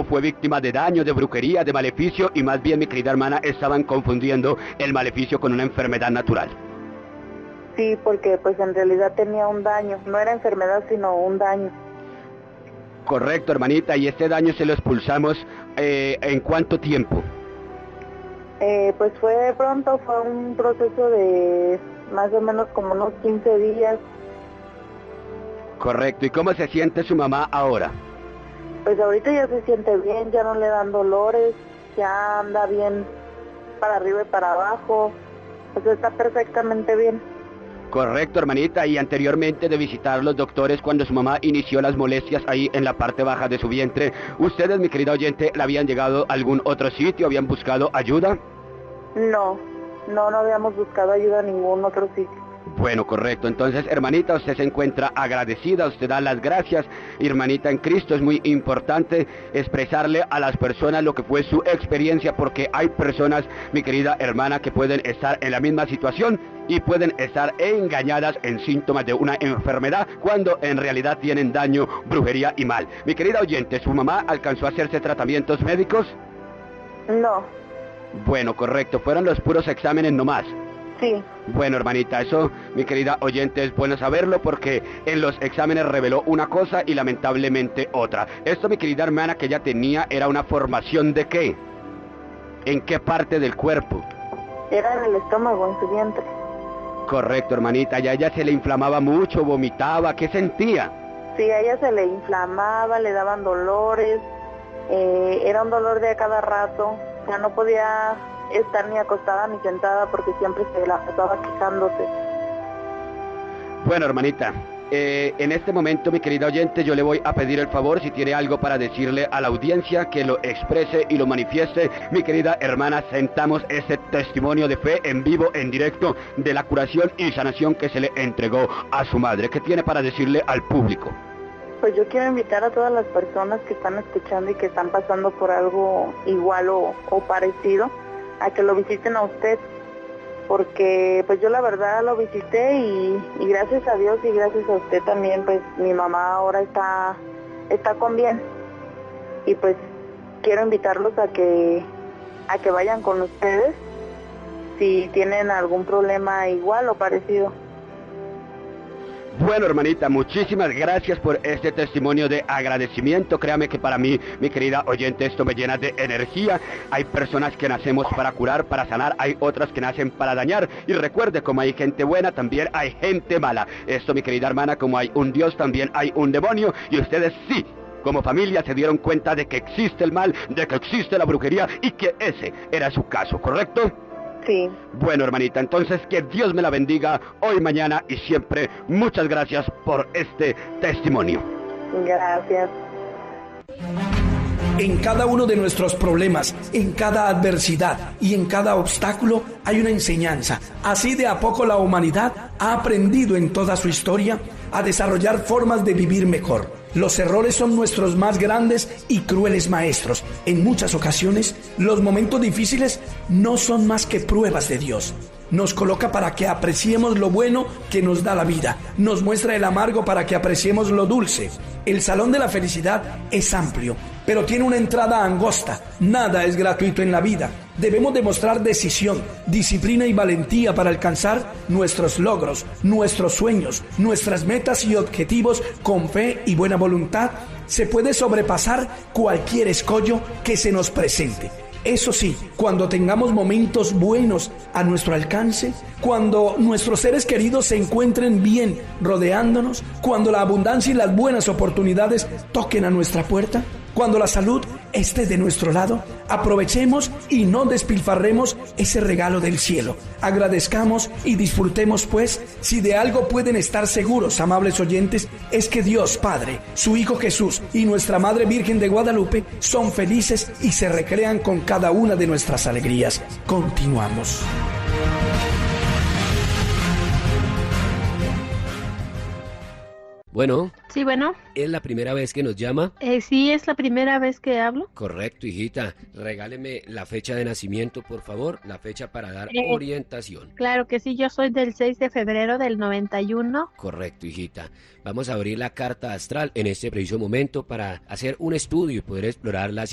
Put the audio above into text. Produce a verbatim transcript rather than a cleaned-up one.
o fue víctima de daño, de brujería, de maleficio, y más bien, mi querida hermana, estaban confundiendo el maleficio con una enfermedad natural? Sí, porque pues en realidad tenía un daño, no era enfermedad sino un daño. Correcto, hermanita, y este daño se lo expulsamos eh, ¿en cuánto tiempo? Eh, pues fue pronto, fue un proceso de más o menos como unos quince días. Correcto, ¿y cómo se siente su mamá ahora? Pues ahorita ya se siente bien, ya no le dan dolores, ya anda bien para arriba y para abajo, pues está perfectamente bien. Correcto, hermanita, y anteriormente de visitar los doctores cuando su mamá inició las molestias ahí en la parte baja de su vientre, ¿ustedes, mi querida oyente, le habían llegado a algún otro sitio, habían buscado ayuda? No, no, no habíamos buscado ayuda en ningún otro sitio. Bueno, correcto. Entonces, hermanita, usted se encuentra agradecida, usted da las gracias. Hermanita en Cristo, es muy importante expresarle a las personas lo que fue su experiencia, porque hay personas, mi querida hermana, que pueden estar en la misma situación y pueden estar engañadas en síntomas de una enfermedad cuando en realidad tienen daño, brujería y mal. Mi querida oyente, ¿su mamá alcanzó a hacerse tratamientos médicos? No. Bueno, correcto. Fueron los puros exámenes nomás. Sí. Bueno, hermanita, eso, mi querida oyente, es bueno saberlo porque en los exámenes reveló una cosa y lamentablemente otra. Esto, mi querida hermana, que ella tenía, ¿era una formación de qué? ¿En qué parte del cuerpo? Era en el estómago, en su vientre. Correcto, hermanita, ya ella se le inflamaba mucho, vomitaba, ¿qué sentía? Sí, a ella se le inflamaba, le daban dolores, eh, era un dolor de a cada rato, ya no podía estar ni acostada ni sentada porque siempre se la pasaba quejándose. Bueno, hermanita, eh, en este momento, mi querida oyente, yo le voy a pedir el favor, si tiene algo para decirle a la audiencia, que lo exprese y lo manifieste. Mi querida hermana, sentamos ese testimonio de fe en vivo, en directo, de la curación y sanación que se le entregó a su madre. ¿Qué tiene para decirle al público? Pues yo quiero invitar a todas las personas que están escuchando y que están pasando por algo igual o, o parecido, a que lo visiten a usted, porque pues yo la verdad lo visité y, y gracias a Dios y gracias a usted también, pues mi mamá ahora está, está con bien, y pues quiero invitarlos a que, a que vayan con ustedes si tienen algún problema igual o parecido. Bueno, hermanita, muchísimas gracias por este testimonio de agradecimiento. Créame que para mí, mi querida oyente, esto me llena de energía. Hay personas que nacemos para curar, para sanar, hay otras que nacen para dañar. Y recuerde, como hay gente buena, también hay gente mala. Esto, mi querida hermana, como hay un Dios, también hay un demonio. Y ustedes sí, como familia, se dieron cuenta de que existe el mal, de que existe la brujería y que ese era su caso, ¿correcto? Sí. Bueno, hermanita, entonces que Dios me la bendiga hoy, mañana y siempre. Muchas gracias por este testimonio. Gracias. En cada uno de nuestros problemas, en cada adversidad y en cada obstáculo hay una enseñanza. Así de a poco la humanidad ha aprendido en toda su historia a desarrollar formas de vivir mejor. Los errores son nuestros más grandes y crueles maestros. En muchas ocasiones, los momentos difíciles no son más que pruebas de Dios. Nos coloca para que apreciemos lo bueno que nos da la vida. Nos muestra el amargo para que apreciemos lo dulce. El salón de la felicidad es amplio, pero tiene una entrada angosta. Nada es gratuito en la vida. Debemos demostrar decisión, disciplina y valentía para alcanzar nuestros logros, nuestros sueños, nuestras metas y objetivos con fe y buena voluntad. Se puede sobrepasar cualquier escollo que se nos presente. Eso sí, cuando tengamos momentos buenos a nuestro alcance, cuando nuestros seres queridos se encuentren bien rodeándonos, cuando la abundancia y las buenas oportunidades toquen a nuestra puerta, cuando la salud esté de nuestro lado, aprovechemos y no despilfarremos ese regalo del cielo. Agradezcamos y disfrutemos, pues, si de algo pueden estar seguros, amables oyentes, es que Dios Padre, su Hijo Jesús y nuestra Madre Virgen de Guadalupe son felices y se recrean con cada una de nuestras alegrías. Continuamos. Bueno. Sí, bueno. ¿Es la primera vez que nos llama? Eh, sí, es la primera vez que hablo. Correcto, hijita. Regáleme la fecha de nacimiento, por favor, la fecha para dar Eh, orientación. Claro que sí, yo soy del seis de febrero del noventa y uno. Correcto, hijita. Vamos a abrir la carta astral en este preciso momento para hacer un estudio y poder explorar las